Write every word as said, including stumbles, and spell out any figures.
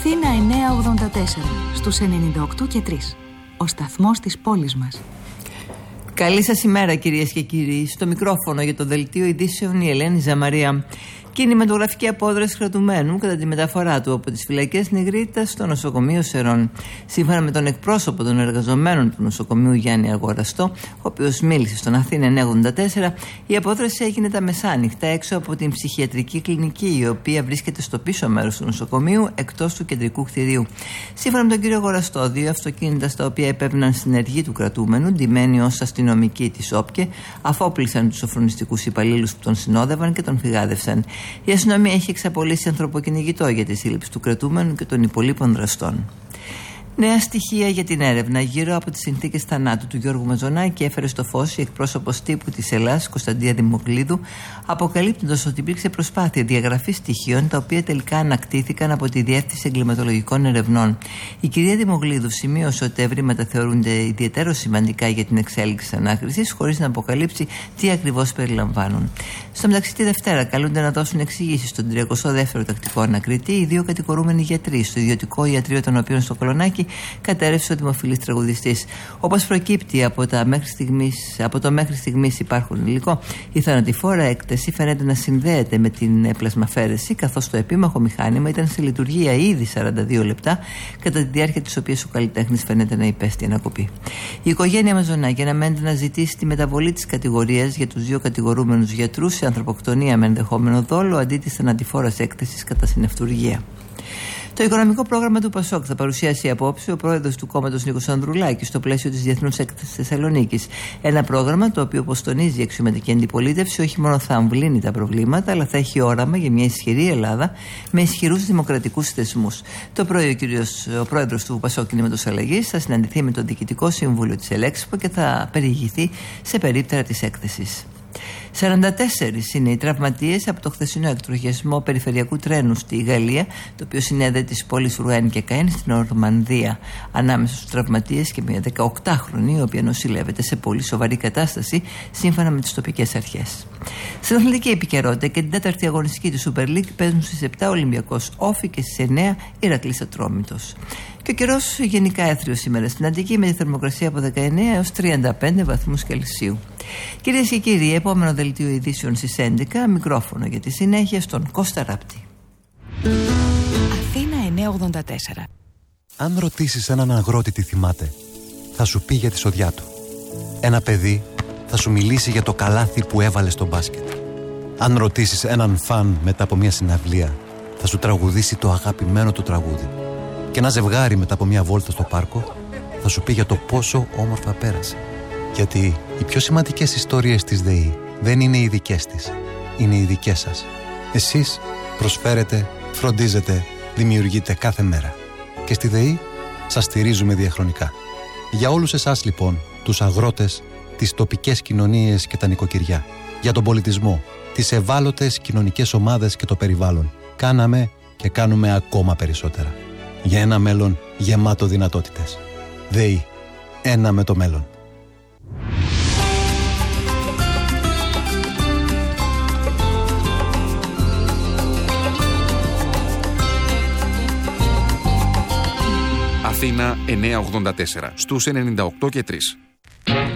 Αθήνα εννιακόσια ογδόντα τέσσερα, στους ενενήντα οκτώ και τρία. Ο σταθμός της πόλης μας. Καλή σας ημέρα, κυρίες και κύριοι. Στο μικρόφωνο για το δελτίο ειδήσεων η Ελένη Ζαμαρία. Κινηματογραφική απόδραση κρατουμένου κατά τη μεταφορά του από τις φυλακές Νιγρίτας στο νοσοκομείο Σερών. Σύμφωνα με τον εκπρόσωπο των εργαζομένων του νοσοκομείου Γιάννη Αγοραστό, ο οποίος μίλησε στον Αθήνα εννιακόσια ογδόντα τέσσερα, η απόδραση έγινε τα μεσάνυχτα έξω από την ψυχιατρική κλινική, η οποία βρίσκεται στο πίσω μέρος του νοσοκομείου, εκτός του κεντρικού κτηρίου. Σύμφωνα με τον κύριο Αγοραστό, δύο αυτοκίνητα στα οποία επέβαιναν συνεργοί του κρατούμενου, ντυμένοι ως αστυνομικοί της ΟΠΚΕ, αφόπλησαν τους σοφρονιστικούς υπαλλήλους που τον συνόδευαν και τον φυγάδευσαν. Η αστυνομία έχει εξαπολύσει ανθρωποκυνηγητό για τη σύλληψη του κρατούμενου και των υπολείπων δραστών. Νέα στοιχεία για την έρευνα γύρω από τις συνθήκες θανάτου του Γιώργου Μαζονάκη έφερε στο φως η εκπρόσωπος τύπου της Ελλάς, Κωνσταντία Δημοκλίδου, αποκαλύπτοντας ότι υπήρξε προσπάθεια διαγραφής στοιχείων τα οποία τελικά ανακτήθηκαν από τη Διεύθυνση Εγκληματολογικών Ερευνών. Η κυρία Δημοκλίδου σημείωσε ότι τα ευρήματα θεωρούνται ιδιαίτερα σημαντικά για την εξέλιξη της ανάκρισης, χωρίς να αποκαλύψει τι ακριβώς περιλαμβάνουν. Στο μεταξύ, τη Δευτέρα καλούνται να δώσουν εξηγήσεις στον τριακοστό δεύτερο τακτικό ανακριτή οι δύο κατηγορούμενοι γιατροί στο ιδιωτικό ιατρείο των οποίων στο Κολονάκι κατέρευσε ο δημοφιλής τραγουδιστής. Όπως προκύπτει από, τα μέχρι στιγμής, από το μέχρι στιγμής υπάρχουν υλικό, η θανατηφόρα έκταση φαίνεται να συνδέεται με την πλασμαφέρεση, καθώς το επίμαχο μηχάνημα ήταν σε λειτουργία ήδη σαράντα δύο λεπτά, κατά τη διάρκεια της οποίας ο καλλιτέχνης φαίνεται να υπέστη ανακοπή. Η οικογένεια Μαζονάκη αναμένεται να ζητήσει τη μεταβολή της κατηγορίας για τους δύο κατηγορούμενους γιατρούς σε ανθρωποκτονία με ενδεχόμενο δόλο αντί της θανατηφόρας έκτασης κατά συνευτουργία. Το οικονομικό πρόγραμμα του ΠΑΣΟΚ θα παρουσιάσει απόψε ο πρόεδρος του κόμματος Νίκος Ανδρουλάκης στο πλαίσιο της Διεθνούς Έκθεσης Θεσσαλονίκης. Ένα πρόγραμμα το οποίο, όπως τονίζει η αξιωματική αντιπολίτευση, όχι μόνο θα αμβλύνει τα προβλήματα, αλλά θα έχει όραμα για μια ισχυρή Ελλάδα με ισχυρούς δημοκρατικούς θεσμούς. Το πρωί ο, κύριος, ο πρόεδρος του ΠΑΣΟΚ Κινήματος Αλλαγής θα συναντηθεί με το Διοικητικό Συμβούλιο της Ελέξπο και θα περιηγηθεί σε περίπτερα της έκθεσης. σαράντα τέσσερις είναι οι τραυματίες από το χθεσινό εκτροχιασμό περιφερειακού τρένου στη Γαλλία, το οποίο συνέδεε τις πόλεις Ρουέν και Καέν στην Ορμανδία. Ανάμεσα στους τραυματίες και μια δεκαοκτάχρονη, η οποία νοσηλεύεται σε πολύ σοβαρή κατάσταση, σύμφωνα με τις τοπικές αρχές. Στην αθλητική επικαιρότητα και την τέταρτη αγωνιστική του Super League παίζουν στις επτά Ολυμπιακός Όφη και στις εννέα Ηρακλής Ατρόμητος. Και ο καιρός γενικά έθριος σήμερα στην Αττική, με τη θερμοκρασία από δεκαεννέα έως τριάντα πέντε βαθμούς Κελσίου. Κυρίες και κύριοι, επόμενο δελτίο ειδήσεων στις έντεκα, μικρόφωνο για τη συνέχεια στον Κώστα Ράπτη. Αθήνα εννιακόσια ογδόντα τέσσερα. Αν ρωτήσεις έναν αγρότη τι θυμάται, θα σου πει για τη σοδιά του. Ένα παιδί θα σου μιλήσει για το καλάθι που έβαλε στο μπάσκετ. Αν ρωτήσεις έναν φαν μετά από μια συναυλία, θα σου τραγουδήσει το αγαπημένο του τραγούδι. Και ένα ζευγάρι μετά από μια βόλτα στο πάρκο θα σου πει για το πόσο όμορφα πέρασε. Γιατί οι πιο σημαντικές ιστορίες της ΔΕΗ δεν είναι οι δικές της, είναι οι δικές σας. Εσείς προσφέρετε, φροντίζετε, δημιουργείτε κάθε μέρα. Και στη ΔΕΗ σας στηρίζουμε διαχρονικά. Για όλους εσάς λοιπόν, τους αγρότες, τις τοπικές κοινωνίες και τα νοικοκυριά, για τον πολιτισμό, τις ευάλωτες κοινωνικές ομάδες και το περιβάλλον, κάναμε και κάνουμε ακόμα περισσότερα. Για ένα μέλλον γεμάτο δυνατότητες. ΔΕΗ. Ένα με το μέλλον. Αθήνα εννιακόσια ογδόντα τέσσερα στους ενενήντα οκτώ και τρία.